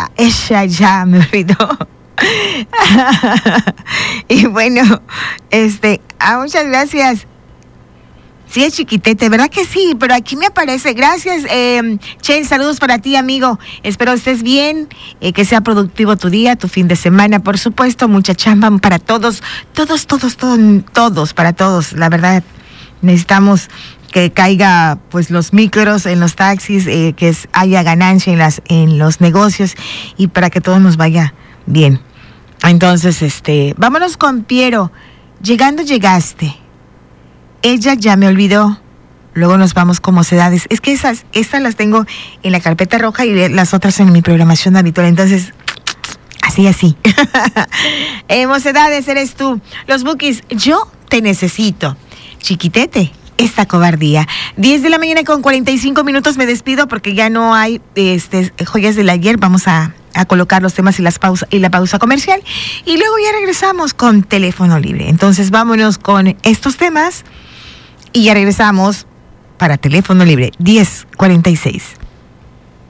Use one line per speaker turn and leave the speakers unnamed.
ella ya me olvidó. Y bueno, muchas gracias. Sí, es Chiquitete, ¿verdad que sí? Pero aquí me aparece. Gracias, Chel, saludos para ti, amigo. Espero estés bien, que sea productivo tu día, tu fin de semana, por supuesto. Mucha chamba para todos, para todos. La verdad, necesitamos que caiga pues los micros en los taxis, haya ganancia en los negocios y para que todo nos vaya bien. Entonces, vámonos con Piero. Llegando, llegaste. Ella ya me olvidó. Luego nos vamos con Mocedades. Es que estas las tengo en la carpeta roja y las otras en mi programación habitual. Entonces, así. Mocedades, eres tú. Los Bukis, yo te necesito. Chiquitete, esta cobardía. 10 de la mañana con 45 minutos. Me despido porque ya no hay joyas del ayer. Vamos a colocar los temas y la pausa comercial. Y luego ya regresamos con Teléfono Libre. Entonces, vámonos con estos temas. Y ya regresamos para Teléfono Libre, 10:46.